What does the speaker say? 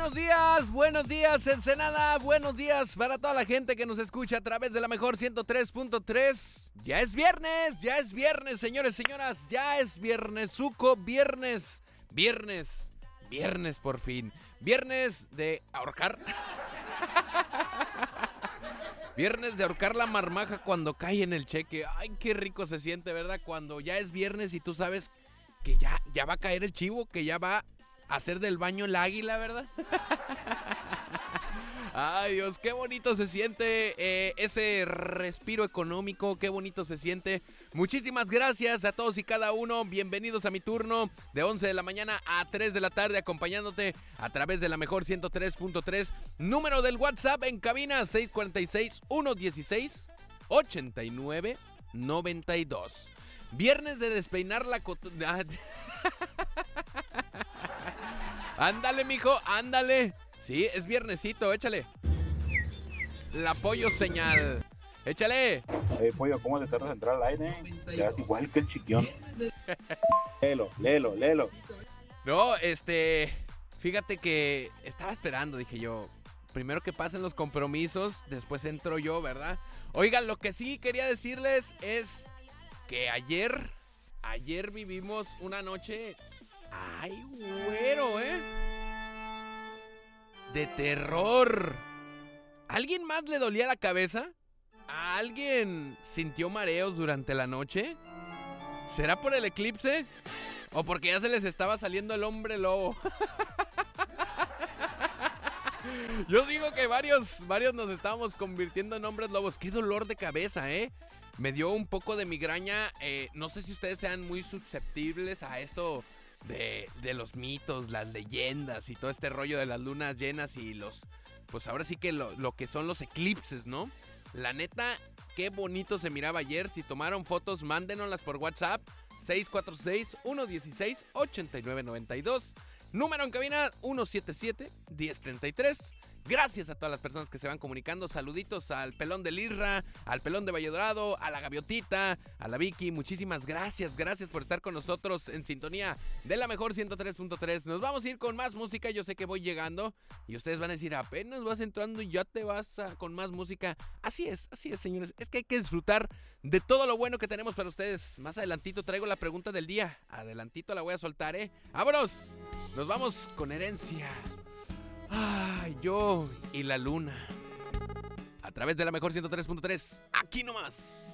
buenos días Ensenada, buenos días para toda la gente que nos escucha a través de la mejor 103.3. Ya es viernes, señores, señoras, ya es viernesuco, viernes por fin, viernes de ahorcar. Viernes de ahorcar la marmaja cuando cae en el cheque. Ay, qué rico se siente, ¿verdad? Cuando ya es viernes y tú sabes que ya va a caer el chivo, que ya va a hacer del baño el águila, ¿verdad? Ay, Dios, qué bonito se siente ese respiro económico, qué bonito se siente. Muchísimas gracias a todos y cada uno. Bienvenidos a mi turno de 11 de la mañana a 3 de la tarde, acompañándote a través de la mejor 103.3. Número del WhatsApp en cabina 646-116-8992. Viernes de despeinar la Ándale, mijo, ándale. Sí, es viernesito, échale. La pollo señal. Échale. Pollo, ¿cómo te tardas en entrar al aire? Ya es igual que el chiquión. Léelo. No, fíjate que estaba esperando, dije yo. Primero que pasen los compromisos, después entro yo, ¿verdad? Oigan, lo que sí quería decirles es que ayer vivimos una noche... ¡Ay, güero, de terror! ¿Alguien más le dolía la cabeza? ¿Alguien sintió mareos durante la noche? ¿Será por el eclipse? ¿O porque ya se les estaba saliendo el hombre lobo? Yo digo que varios nos estábamos convirtiendo en hombres lobos. ¡Qué dolor de cabeza, Me dio un poco de migraña. No sé si ustedes sean muy susceptibles a esto de los mitos, las leyendas y todo este rollo de las lunas llenas y los... Pues ahora sí que lo que son los eclipses, ¿no? La neta, qué bonito se miraba ayer. Si tomaron fotos, mándenoslas por WhatsApp. 646-116-8992. Número en cabina 177-1033. Gracias a todas las personas que se van comunicando. Saluditos al pelón del Isra, al pelón de Valledorado, a la gaviotita, a la Vicky. Muchísimas gracias por estar con nosotros en sintonía de la mejor 103.3. Nos vamos a ir con más música. Yo sé que voy llegando y ustedes van a decir, apenas vas entrando y ya te vas con más música. Así es, señores. Es que hay que disfrutar de todo lo bueno que tenemos para ustedes. Más adelantito traigo la pregunta del día. Adelantito la voy a soltar, ¡Vámonos! Nos vamos con Herencia. Ay, yo y la luna. A través de la mejor 103.3. Aquí nomás.